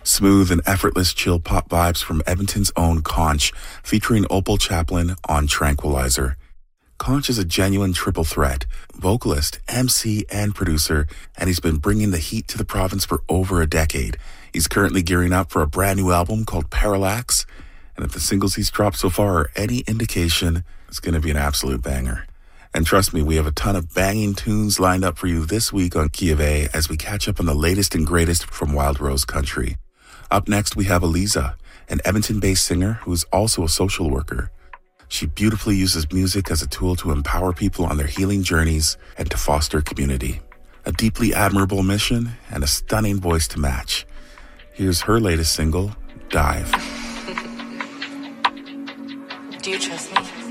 Smooth and effortless chill pop vibes from Edmonton's own Conch, featuring Opal Chaplin on Tranquilizer. Conch is a genuine triple threat, vocalist, MC, and producer, and he's been bringing the heat to the province for over a decade. He's currently gearing up for a brand new album called Parallax, and if the singles he's dropped so far are any indication, it's going to be an absolute banger. And trust me, we have a ton of banging tunes lined up for you this week on Key of A as we catch up on the latest and greatest from Wild Rose Country. Up next, we have Eliza, an Edmonton-based singer who is also a social worker. She beautifully uses music as a tool to empower people on their healing journeys and to foster community. A deeply admirable mission and a stunning voice to match. Here's her latest single, Dive. Do you trust me?